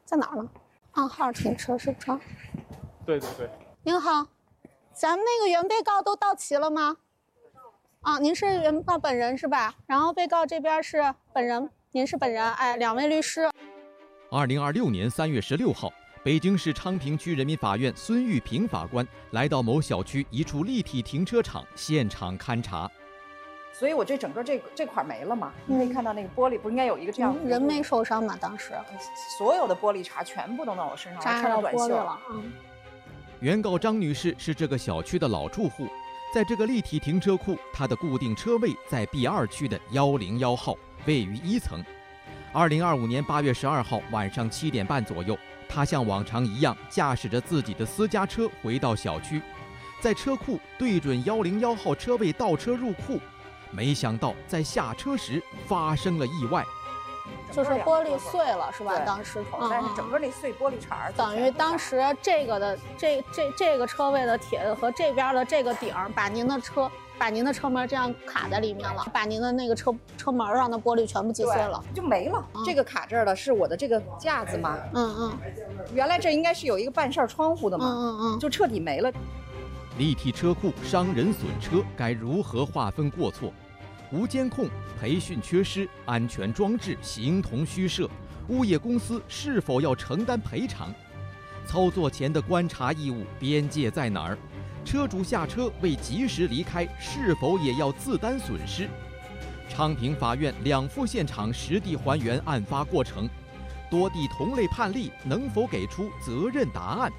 在哪儿呢？暗号停车是不是？ 对。 您好，咱们那个原被告都到齐了吗？啊，您是原告本人是吧？然后被告这边是本人，您是本人，哎，两位律师。 2026年3月16号，北京市昌平区人民法院孙玉平法官来到某小区一处立体停车场现场勘查。 所以我这整个这块没了嘛，你可以看到那个玻璃不应该有一个这样人没受伤吧？当时所有的玻璃碴全部都到我身上， 扎到玻璃了。 原告张女士是这个小区的老住户，在这个立体停车库，她的固定车位在 B2 区的101号，位于1层。2025年8月12号晚上7点半左右，她像往常一样驾驶着自己的私家车回到小区，在车库对准101号车位倒车入库。没想到在下车时发生了意外， 就是玻璃碎了是吧？当时但是整个那碎玻璃碴等于当时这个的这个车位的铁和这边的这个顶把您的车门这样卡在里面了，把您的那个车门上的玻璃全部击碎了， 就没了。这个卡这儿的是我的这个架子嘛？原来这应该是有一个半扇窗户的嘛？就彻底没了。 立体车库伤人损车，该如何划分过错？无监控、培训缺失、安全装置形同虚设，物业公司是否要承担赔偿？操作前的观察义务边界在哪儿？车主下车未及时离开，是否也要自担损失？昌平法院2副现场实地还原案发过程，多地同类判例能否给出责任答案？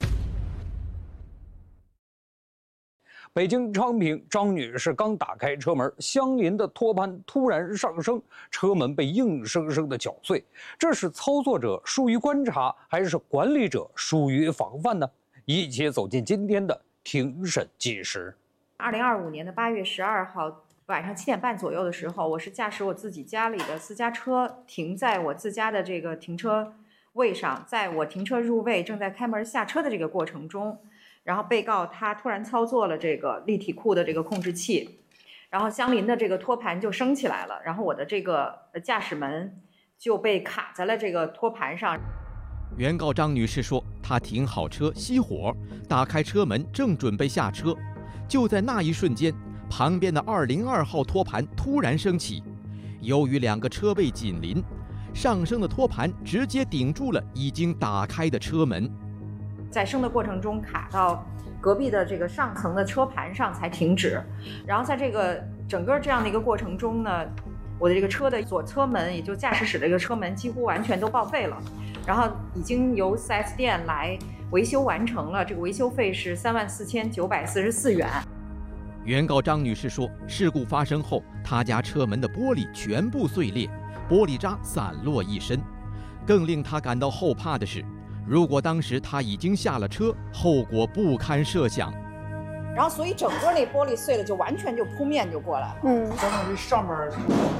北京昌平，张女士刚打开车门，相邻的托盘突然上升，车门被硬生生的搅碎。这是操作者疏于观察，还是管理者疏于防范呢？一起走进今天的庭审纪实。 2025年8月12号晚上7点半左右的时候，我是驾驶我自己家里的私家车停在我自家的这个停车位上，在我停车入位正在开门下车的这个过程中。然后被告他突然操作了这个立体库的这个控制器，然后相邻的这个托盘就升起来了，然后我的这个驾驶门就被卡在了这个托盘上。 原告张女士说，她停好车熄火，打开车门正准备下车，就在那一瞬间，旁边的202号托盘突然升起，由于2个车位紧邻，上升的托盘直接顶住了已经打开的车门。 在升的过程中卡到隔壁的这个上层的车盘上才停止，然后在这个整个这样的一个过程中呢，我的这个车的左侧门，也就驾驶室的这个车门几乎完全都报废了，然后已经由 4S 店来维修完成了，这个维修费是34944元。 原告张女士说，事故发生后，她家车门的玻璃全部碎裂，玻璃渣散落一身。更令她感到后怕的是，如果当时他已经下了车，后果不堪设想。 然后，所以整个那玻璃碎了，就完全就扑面就过来了。 相当于上面